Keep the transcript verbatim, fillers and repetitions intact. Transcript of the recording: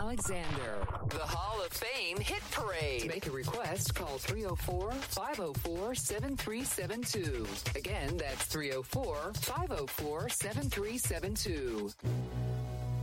Alexander. The Hall of Fame Hit Parade. To make a request, call three oh four, five oh four, seven three seven two. Again, that's three oh four, five oh four, seven three seven two.